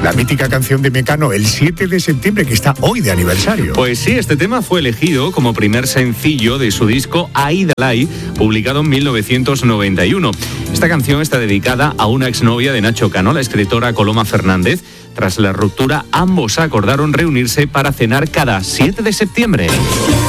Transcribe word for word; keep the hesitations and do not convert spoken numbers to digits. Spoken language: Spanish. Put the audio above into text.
la mítica canción de Mecano, el siete de septiembre, que está hoy de aniversario. Pues sí, este tema fue elegido como primer sencillo de su disco Aidalai, publicado en mil novecientos noventa y uno. Esta canción está dedicada a una exnovia de Nacho Cano, la escritora Coloma Fernández. Tras la ruptura, ambos acordaron reunirse para cenar cada siete de septiembre.